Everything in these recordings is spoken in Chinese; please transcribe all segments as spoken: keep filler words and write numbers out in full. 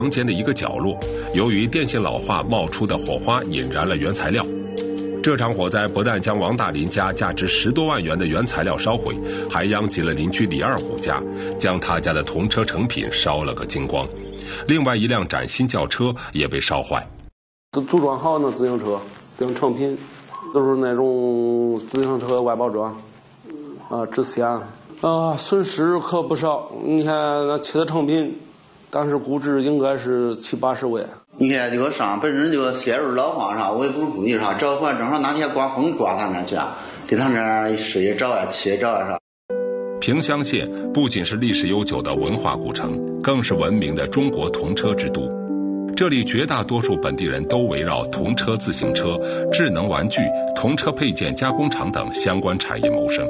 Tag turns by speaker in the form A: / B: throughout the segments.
A: 房间的一个角落，由于电线老化冒出的火花引燃了原材料。这场火灾不但将王大林家价值十多万元的原材料烧毁，还殃及了邻居李二虎家，将他家的童车成品烧了个精光。另外一辆崭新轿车也被烧坏。
B: 都组装好那自行车，等成品都是那种自行车外包装，啊，之前啊损失可不少。你看那汽车成品，当时估值应该是七八十万。
C: 你看这个伤本身就陷入老化上，我也不注意啥，着火正好那天刮风刮他那去，给他那事业着啊，企业着啊啥。
A: 萍乡县不仅是历史悠久的文化古城，更是闻名的中国童车之都。这里绝大多数本地人都围绕童车、自行车、智能玩具、童车配件加工厂等相关产业谋生。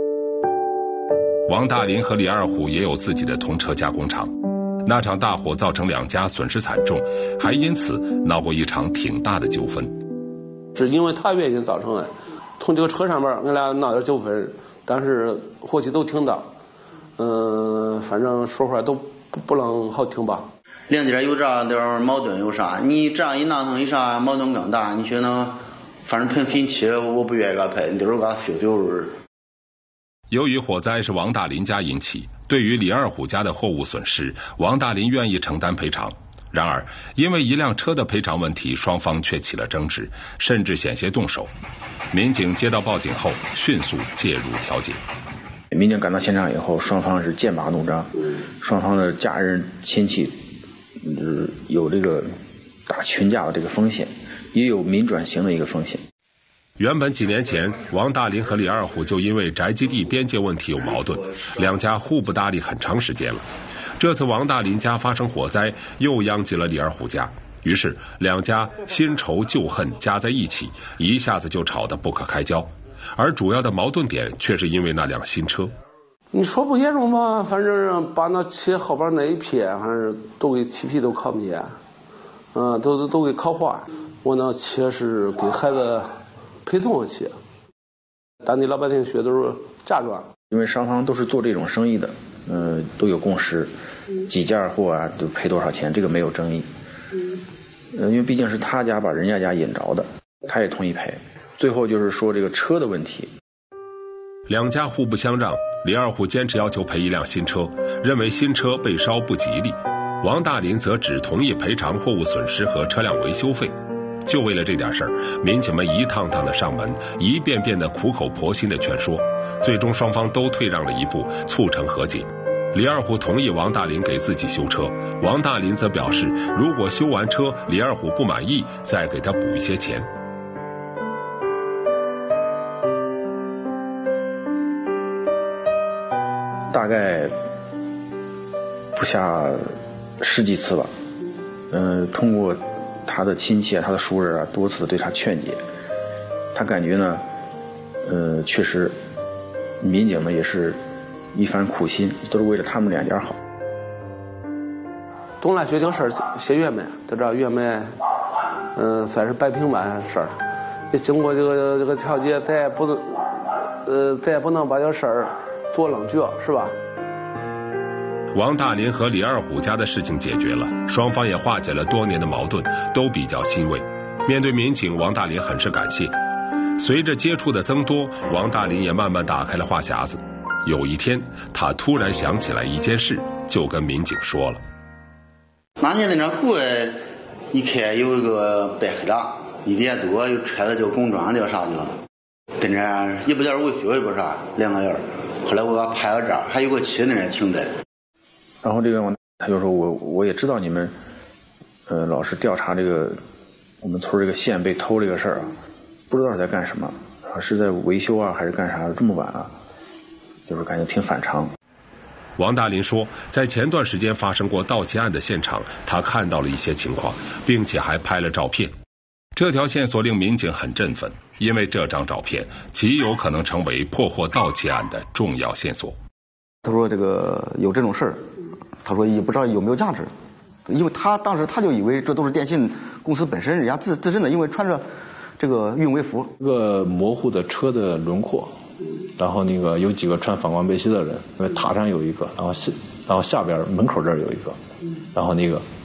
A: 王大林和李二虎也有自己的童车加工厂。那场大火造成两家损失惨重，还因此闹过一场挺大的纠纷。
B: 是因为他原因造成的，从这个车上面俺俩闹点纠纷，但是火气都挺大，嗯、呃，反正说话都不不能好听吧。
C: 两家有这样点矛盾有啥？你这样一闹腾一啥矛盾更大？你说呢？反正赔分期我不愿意给他赔，你都是给他修修。
A: 由于火灾是王大林家引起，对于李二虎家的货物损失，王大林愿意承担赔偿。然而，因为一辆车的赔偿问题，双方却起了争执，甚至险些动手。民警接到报警后，迅速介入调解。
D: 民警赶到现场以后，双方是剑拔弩张，双方的家人亲戚，呃，有这个打群架的这个风险，也有民转型的一个风险。
A: 原本几年前，王大林和李二虎就因为宅基地边界问题有矛盾，两家互不搭理很长时间了。这次王大林家发生火灾，又殃及了李二虎家，于是两家新仇旧恨加在一起，一下子就吵得不可开交。而主要的矛盾点却是因为那辆新车。
B: 你说不严重吧，反正把那车后边那一片，反正都给漆皮都烤不见，嗯，都都都给烤化。我那车是给孩子配送的车，当地老百姓学都是嫁妆。
D: 因为双方都是做这种生意的，呃，都有共识，几件货啊就赔多少钱，这个没有争议。呃，因为毕竟是他家把人家家引着的，他也同意赔。最后就是说这个车的问题，
A: 两家互不相让，李二虎坚持要求赔一辆新车，认为新车被烧不吉利。王大林则只同意赔偿货物损失和车辆维修费。就为了这点事儿，民警们一趟趟的上门，一遍遍的苦口婆心的劝说，最终双方都退让了一步，促成和解。李二虎同意王大林给自己修车，王大林则表示，如果修完车李二虎不满意，再给他补一些钱。
D: 大概不下十几次吧，嗯、呃，通过他的亲戚啊，他的熟人啊，多次对他劝解，他感觉呢，呃，确实，民警呢也是一番苦心，都是为了他们两家好。
B: 东来学这事儿写原本，都知道原本，嗯、呃，算是摆平办事儿。也经过这个这个调解，咱也不能，呃，咱也不能把这事儿做冷决，是吧？
A: 王大林和李二虎家的事情解决了，双方也化解了多年的矛盾，都比较欣慰。面对民警，王大林很是感谢。随着接触的增多，王大林也慢慢打开了话匣子。有一天，他突然想起来一件事，就跟民警说了。
C: 那天那张柜一开有一个白黑的，一点多，有车子叫工装的啥的，跟着也不叫维修也不啥，两个人。后来我给他拍到这儿，还有个车在那停着。
D: 然后这个他就说我我也知道你们，呃，老是调查这个我们村这个线被偷这个事儿啊，不知道是在干什么，是在维修啊还是干啥？这么晚了，就是感觉挺反常。
A: 王大林说，在前段时间发生过盗窃案的现场，他看到了一些情况，并且还拍了照片。这条线索令民警很振奋，因为这张照片极有可能成为破获盗窃案的重要线索。
E: 他说这个有这种事儿，他说也不知道有没有价值，因为他当时他就以为这都是电信公司本身人家自自身的，因为穿着这个运维服。
F: 一个模糊的车的轮廓，然后那个有几个穿反光背心的人，因为塔上有一个，然后下然后下边门口这儿有一个，然后那个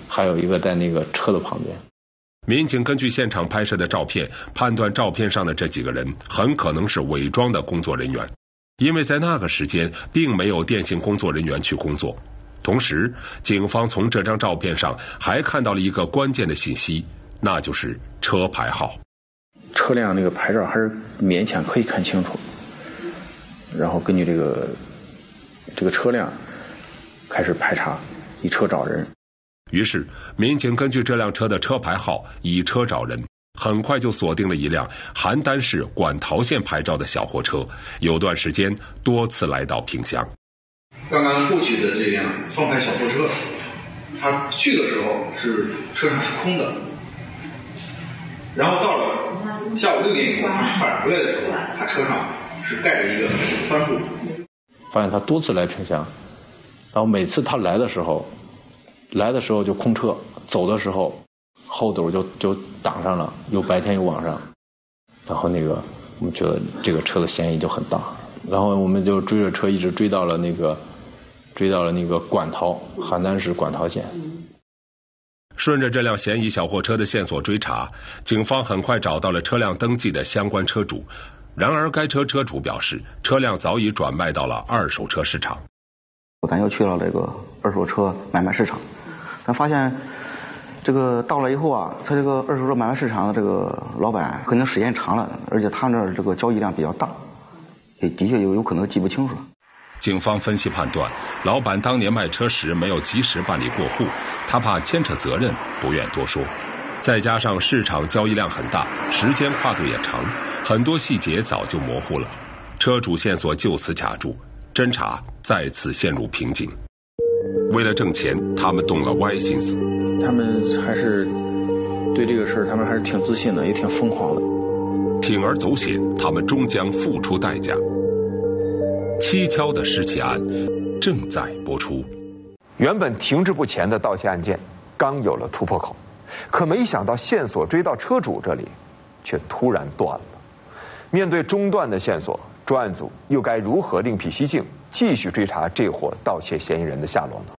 F: 还有一个在那个车的旁边。
A: 民警根据现场拍摄的照片，判断照片上的这几个人很可能是伪装的工作人员，因为在那个时间并没有电信工作人员去工作。同时，警方从这张照片上还看到了一个关键的信息，那就是车牌号。
D: 车辆那个牌照还是勉强可以看清楚，然后根据这个这个车辆开始排查，以车找人。
A: 于是，民警根据这辆车的车牌号以车找人，很快就锁定了一辆邯郸市管陶县牌照的小货车，有段时间多次来到萍乡。
G: 刚刚过去的这辆双排小货车，它去的时候是车上是空的，然后到了下午六点以后，它返回来的时候，它车上是盖着一个帆布。
F: 发现他多次来萍乡，然后每次他来的时候。来的时候就空车，走的时候后斗就就挡上了，有白天有晚上，然后那个我们觉得这个车的嫌疑就很大，然后我们就追着车一直追到了那个追到了那个管陶，邯郸市管陶县。
A: 顺着这辆嫌疑小货车的线索追查，警方很快找到了车辆登记的相关车主，然而该车车主表示，车辆早已转卖到了二手车市场。
E: 咱又去了这个二手车买卖市场，咱发现这个到了以后啊，他这个二手车买卖市场的这个老板可能时间长了，而且他那儿这个交易量比较大，也的确有有可能记不清楚了。
A: 警方分析判断，老板当年卖车时没有及时办理过户，他怕牵扯责任，不愿多说。再加上市场交易量很大，时间跨度也长，很多细节早就模糊了，车主线索就此卡住，侦查再次陷入瓶颈。为了挣钱，他们动了歪心思。
D: 他们还是对这个事儿，他们还是挺自信的，也挺疯狂的。
A: 铤而走险，他们终将付出代价。蹊跷的失窃案正在播出。
H: 原本停滞不前的盗窃案件刚有了突破口，可没想到线索追到车主这里，却突然断了。面对中断的线索，专案组又该如何另辟蹊径，继续追查这伙盗窃嫌疑人的下落呢？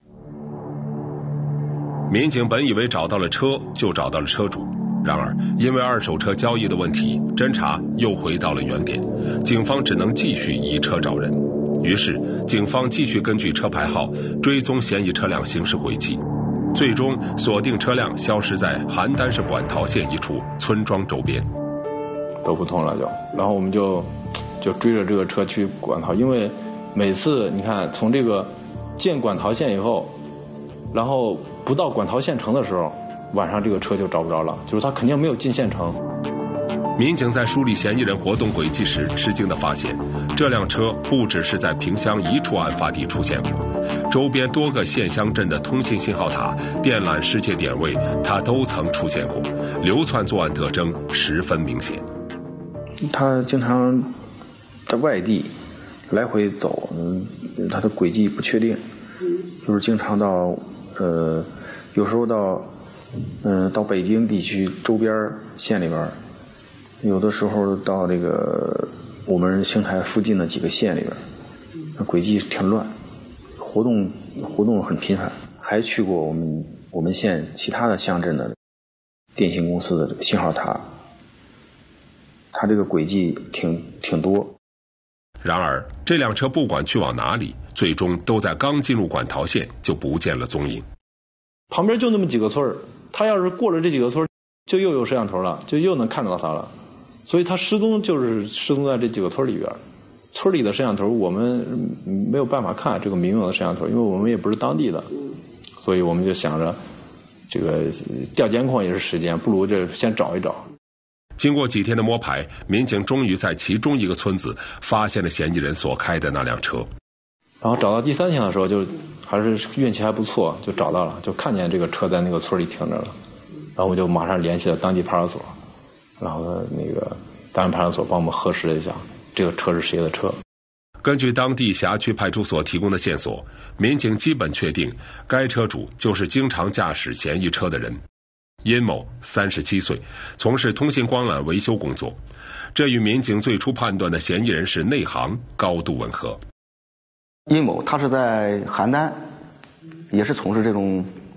A: 民警本以为找到了车就找到了车主，然而因为二手车交易的问题，侦查又回到了原点，警方只能继续以车找人。于是警方继续根据车牌号追踪嫌疑车辆行驶轨迹，最终锁定车辆消失在邯郸市管陶县一处村庄周边。
F: 走不通了就，然后我们就就追着这个车去管陶，因为每次你看从这个进管陶县以后，然后不到管陶县城的时候，晚上这个车就找不着了，就是他肯定没有进县城。
A: 民警在梳理嫌疑人活动轨迹时，吃惊地发现，这辆车不只是在萍乡一处案发地出现过，周边多个县乡镇的通信信号塔、电缆失窃点位，它都曾出现过，流窜作案特征十分明显。
D: 他经常在外地来回走，嗯，他的轨迹不确定，就是经常到呃，有时候到嗯、呃、到北京地区周边县里边，有的时候到这个我们邢台附近的几个县里边，那轨迹挺乱，活动活动很频繁，还去过我们我们县其他的乡镇的电信公司的这个信号塔，他这个轨迹挺挺多。
A: 然而这辆车不管去往哪里，最终都在刚进入管陶县就不见了踪影。
F: 旁边就那么几个村，他要是过了这几个村，就又有摄像头了，就又能看到他了。所以他失踪就是失踪在这几个村里边，村里的摄像头我们没有办法看这个民用的摄像头，因为我们也不是当地的，所以我们就想着这个调监控也是时间，不如这先找一找。
A: 经过几天的摸排，民警终于在其中一个村子发现了嫌疑人所开的那辆车。
F: 然后找到第三天的时候，就还是运气还不错，就找到了，就看见这个车在那个村里停着了。然后我就马上联系了当地派出所，然后那个当地派出所帮我们核实了一下，这个车是谁的车。
A: 根据当地辖区派出所提供的线索，民警基本确定该车主就是经常驾驶嫌疑车的人。殷某三十七岁，从事通信光缆维修工作，这与民警最初判断的嫌疑人是内行高度吻合。
E: 殷某他是在邯郸，也是从事这种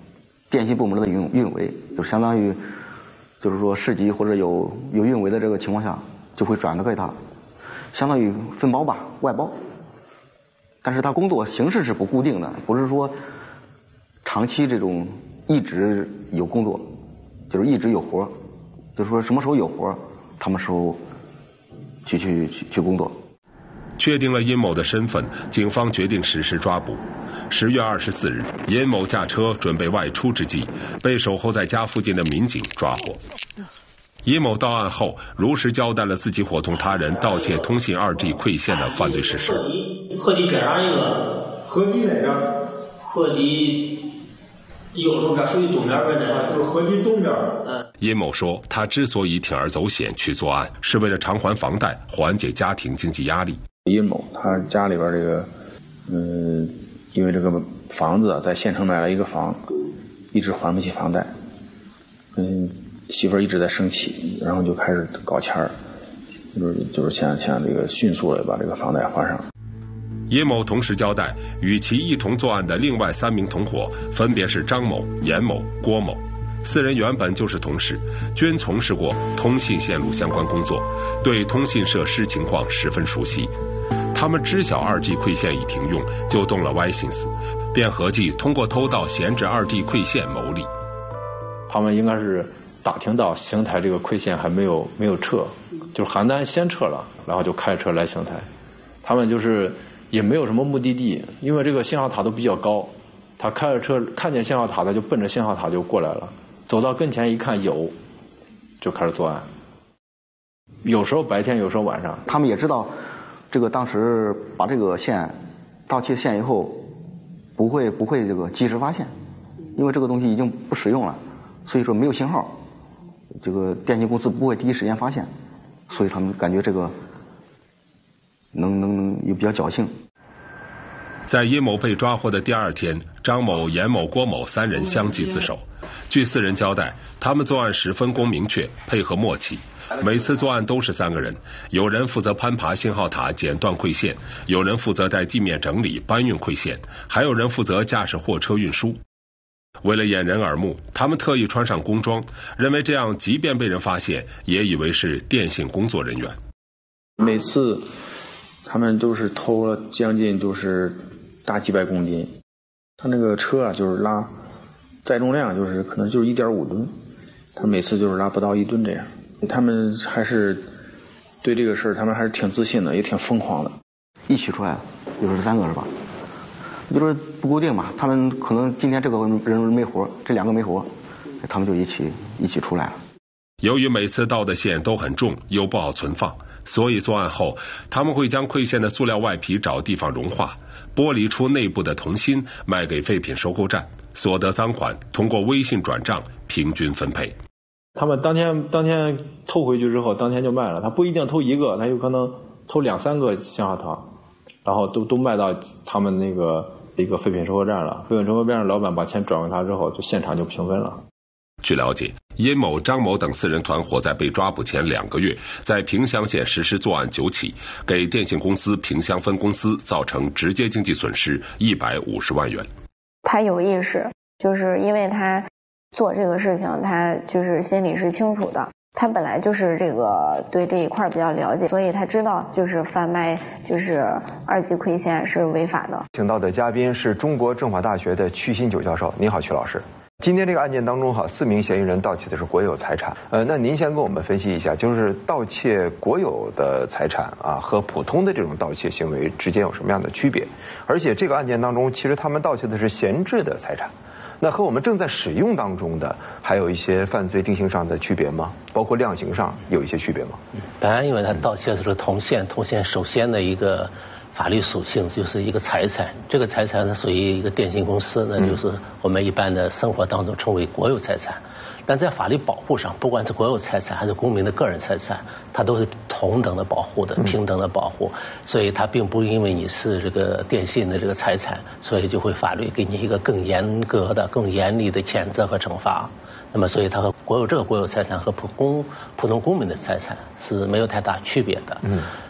E: 电信部门的运运维，就是相当于就是说市级或者有有运维的这个情况下，就会转给他，相当于分包吧，外包。但是他工作形式是不固定的，不是说长期这种一直有工作，就是一直有活，就是说什么时候有活，他们时候去去去去工作。
A: 确定了殷某的身份，警方决定实施抓捕。十月二十四日，殷某驾车准备外出之际，被守候在家附近的民警抓获。殷某到案后，如实交代了自己伙同他人盗窃通信 二 G 馈线的犯罪事实。
I: 河堤边上一个，
J: 河堤哪边？
I: 河堤右手边，属于东边边的，
J: 就是河堤东边。
I: 嗯。
A: 殷某说，他之所以铤而走险去作案，是为了偿还房贷，缓解家庭经济压力。
D: 殷某他家里边这个，嗯，因为这个房子在县城买了一个房，一直还不起房贷，嗯，媳妇儿一直在生气，然后就开始搞钱儿，就是就是想想这个迅速的把这个房贷还上。
A: 殷某同时交代，与其一同作案的另外三名同伙分别是张某、严某、郭某。四人原本就是同事，均从事过通信线路相关工作，对通信设施情况十分熟悉。他们知晓 二 G 馈线已停用，就动了歪心思，便合计通过偷盗闲置 二 G 馈线牟利。
F: 他们应该是打听到邢台这个馈线还没有没有撤，就是邯郸先撤了，然后就开车来邢台。他们就是也没有什么目的地，因为这个信号塔都比较高，他开着车看见信号塔，他就奔着信号塔就过来了。走到跟前一看有，就开始作案。有时候白天，有时候晚上。
E: 他们也知道，这个当时把这个线盗窃线以后，不会不会这个及时发现，因为这个东西已经不使用了，所以说没有信号，这个电信公司不会第一时间发现，所以他们感觉这个能能能也比较侥幸。
A: 在殷某被抓获的第二天，张某、严某、郭某三人相继自首。据四人交代，他们作案时分工明确，配合默契。每次作案都是三个人，有人负责攀爬信号塔剪断馈线，有人负责在地面整理搬运馈线，还有人负责驾驶货车运输。为了掩人耳目，他们特意穿上工装，认为这样即便被人发现，也以为是电信工作人员。
D: 每次他们都是偷了将近就是大几百公斤，他那个车啊就是拉载重量就是可能就是 一点五吨，他每次就是拉不到一吨这样。他们还是对这个事儿他们还是挺自信的，也挺疯狂的。
E: 一起出来就是三个是吧？就是不固定嘛，他们可能今天这个人没活，这两个没活，他们就一起一起出来了。
A: 由于每次盗的线都很重，又不好存放，所以作案后他们会将馈线的塑料外皮找地方融化，剥离出内部的铜芯，卖给废品收购站，所得赃款通过微信转账平均分配。
F: 他们当天当天偷回去之后，当天就卖了。他不一定偷一个，他有可能偷两三个信号塔，然后都都卖到他们那个一个废品收购站了。废品收购站老板把钱转给他之后，就现场就平分了。
A: 据了解，殷某、张某等四人团伙在被抓捕前两个月，在萍乡县实施作案九起，给电信公司萍乡分公司造成直接经济损失一百五十万元。
K: 他有意识，就是因为他做这个事情，他就是心里是清楚的。他本来就是这个对这一块比较了解，所以他知道就是贩卖就是二级馈线是违法的。
H: 请到的嘉宾是中国政法大学的曲新九教授。您好，曲老师。今天这个案件当中哈，四名嫌疑人盗窃的是国有财产。呃，那您先跟我们分析一下，就是盗窃国有的财产啊，和普通的这种盗窃行为之间有什么样的区别？而且这个案件当中，其实他们盗窃的是闲置的财产。那和我们正在使用当中的还有一些犯罪定性上的区别吗？包括量刑上有一些区别吗？
I: 本来因为它盗窃的是铜线，铜线首先的一个法律属性就是一个财产，这个财产呢属于一个电信公司，那就是我们一般的生活当中称为国有财产。但在法律保护上，不管是国有财产还是公民的个人财产，它都是同等的保护的，平等的保护。所以它并不因为你是这个电信的这个财产，所以就会法律给你一个更严格的、更严厉的谴责和惩罚。那么，所以它和国有这个国有财产和普公普通公民的财产是没有太大区别的。嗯。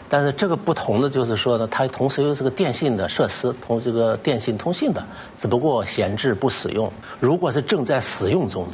I: 但是这个不同的就是说呢，它同时又是个电信的设施，同这个电信通信的，只不过闲置不使用。如果是正在使用中的，